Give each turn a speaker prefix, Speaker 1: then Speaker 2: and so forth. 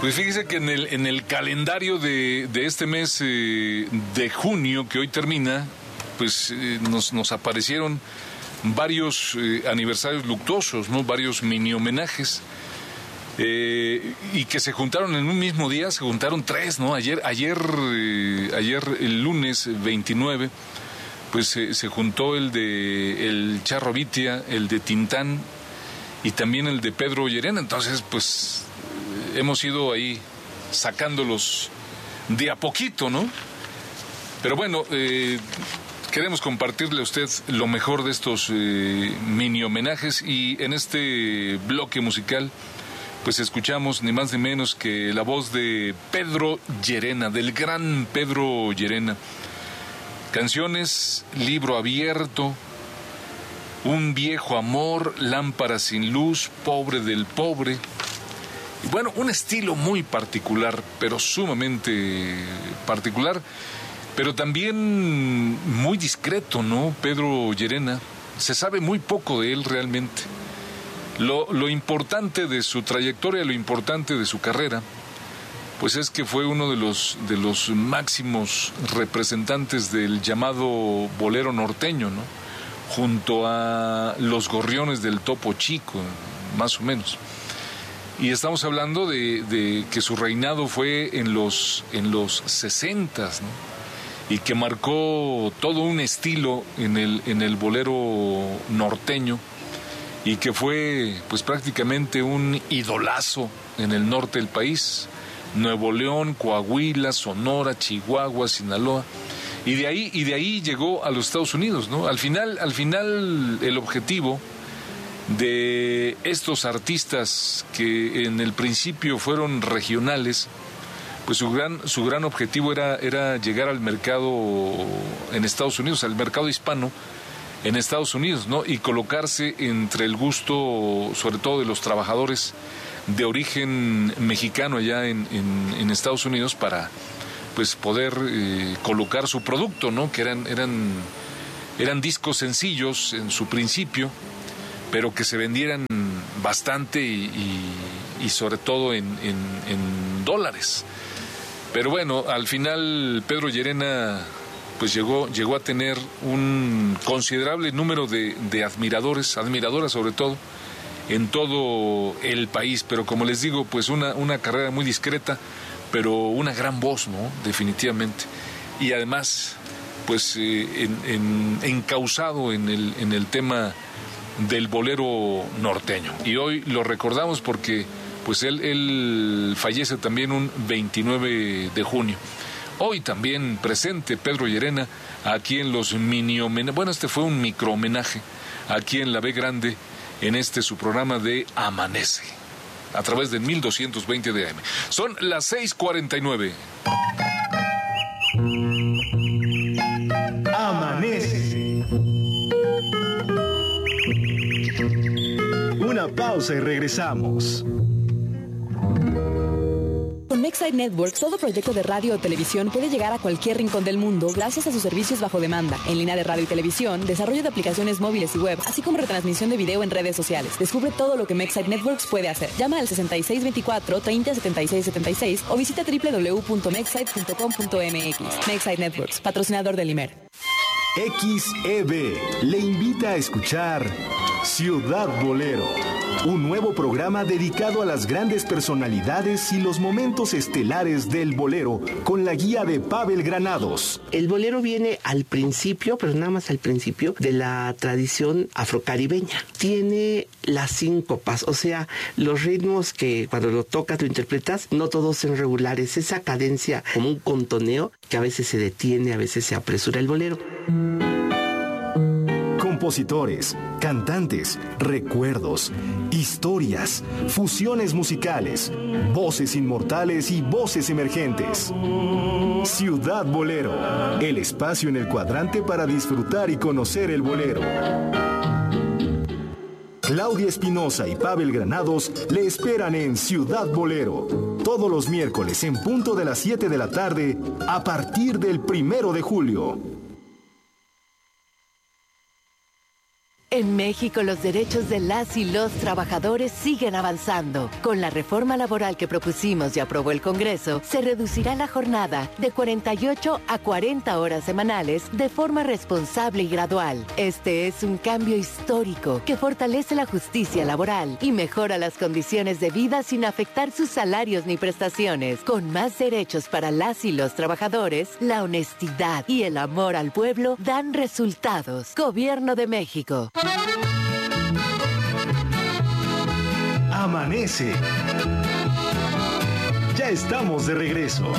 Speaker 1: Pues fíjese que en el calendario de este mes de junio, que hoy termina, pues nos aparecieron varios aniversarios luctuosos, ¿no? Varios mini homenajes. Y que se juntaron en un mismo día, se juntaron tres, ¿no? Ayer el lunes 29, pues se juntó el de el Charro Vitia, el de Tintán y también el de Pedro Llerena. Entonces, pues hemos ido ahí sacándolos de a poquito, ¿no? Pero bueno, queremos compartirle a usted lo mejor de estos mini homenajes, y en este bloque musical pues escuchamos ni más ni menos que la voz de Pedro Llerena, del gran Pedro Llerena. Canciones, Libro Abierto, Un Viejo Amor, Lámpara sin Luz, Pobre del Pobre. Y bueno, un estilo muy particular, pero sumamente particular, pero también muy discreto, ¿no? Pedro Llerena, se sabe muy poco de él realmente. Lo importante de su trayectoria, lo importante de su carrera, pues es que fue uno de los máximos representantes del llamado bolero norteño, ¿no? Junto a los Gorriones del Topo Chico, más o menos. Y estamos hablando de que su reinado fue en los 60s, ¿no? Y que marcó todo un estilo en el bolero norteño, y que fue pues prácticamente un idolazo en el norte del país, Nuevo León, Coahuila, Sonora, Chihuahua, Sinaloa, y de ahí llegó a los Estados Unidos, ¿no? Al final el objetivo de estos artistas, que en el principio fueron regionales, pues su gran objetivo era llegar al mercado en Estados Unidos, al mercado hispano en Estados Unidos, ¿no? Y colocarse entre el gusto, sobre todo de los trabajadores de origen mexicano allá en Estados Unidos, para pues poder colocar su producto, ¿no? Que eran discos sencillos en su principio, pero que se vendieran bastante y sobre todo en dólares. Pero bueno, al final Pedro Llerena pues llegó a tener un considerable número de admiradoras sobre todo, en todo el país. Pero como les digo, pues una carrera muy discreta, pero una gran voz, ¿no? Definitivamente. Y además, pues encauzado en el tema del bolero norteño. Y hoy lo recordamos porque pues él fallece también un 29 de junio. Hoy también presente Pedro Llerena aquí en los mini homenajes. Bueno, este fue un micro homenaje aquí en la B Grande, en su programa de Amanece, a través de 1220 de AM. Son las 6:49.
Speaker 2: Amanece. Una pausa y regresamos.
Speaker 3: Con Mexside Networks, todo proyecto de radio o televisión puede llegar a cualquier rincón del mundo gracias a sus servicios bajo demanda, en línea de radio y televisión, desarrollo de aplicaciones móviles y web, así como retransmisión de video en redes sociales. Descubre todo lo que Mexside Networks puede hacer. Llama al 6624-307676 o visita www.mexside.com.mx. Mexside Networks, patrocinador del IMER.
Speaker 2: XEB le invita a escuchar Ciudad Bolero, un nuevo programa dedicado a las grandes personalidades y los momentos estelares del bolero, con la guía de Pavel Granados.
Speaker 4: El bolero viene al principio, pero nada más al principio, de la tradición afrocaribeña. Tiene las síncopas, o sea, los ritmos que cuando lo tocas, lo interpretas, no todos son regulares. Esa cadencia como un contoneo que a veces se detiene, a veces se apresura el bolero.
Speaker 2: Compositores, cantantes, recuerdos, historias, fusiones musicales, voces inmortales y voces emergentes. Ciudad Bolero, el espacio en el cuadrante para disfrutar y conocer el bolero. Claudia Espinosa y Pavel Granados le esperan en Ciudad Bolero, todos los miércoles en punto de las 7 de la tarde, a partir del 1 de julio.
Speaker 5: En México, los derechos de las y los trabajadores siguen avanzando. Con la reforma laboral que propusimos y aprobó el Congreso, se reducirá la jornada de 48 a 40 horas semanales de forma responsable y gradual. Este es un cambio histórico que fortalece la justicia laboral y mejora las condiciones de vida sin afectar sus salarios ni prestaciones. Con más derechos para las y los trabajadores, la honestidad y el amor al pueblo dan resultados. Gobierno de México.
Speaker 2: Amanece. Ya estamos de regreso.